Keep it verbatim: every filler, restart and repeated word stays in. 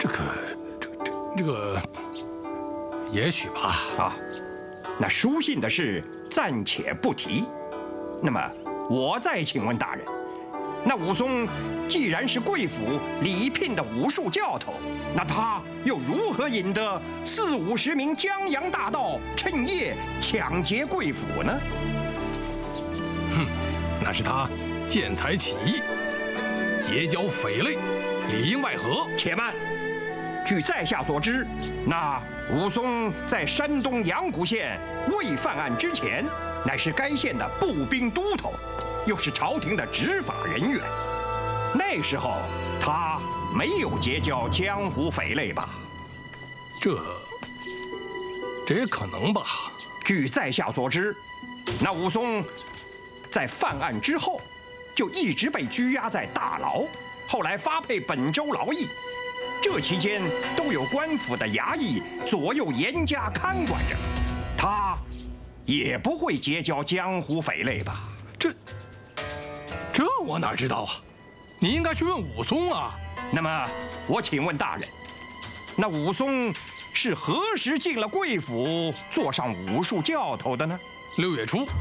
这个，这个，这个，也许吧。 啊，那书信的事暂且不提。那么，我再请问大人，那武松既然是贵府礼聘的武术教头，那他又如何引得四五十名江洋大盗趁夜抢劫贵府呢？ 哼，那是他见财起意，结交匪类，里应外合。 且慢，据在下所知，那武松在山东阳谷县未犯案之前，乃是该县的步兵都头，又是朝廷的执法人员。那时候他没有结交江湖匪类吧？ 这，这也可能吧。 据在下所知，那武松在犯案之后，就一直被拘押在大牢，后来发配本州劳役。这期间都有官府的衙役左右严加看管着，他也不会结交江湖匪类吧？ 这，这我哪知道啊？你应该去问武松啊。 那么我请问大人，那武松是何时进了贵府，做上武术教头的呢？ 六月初。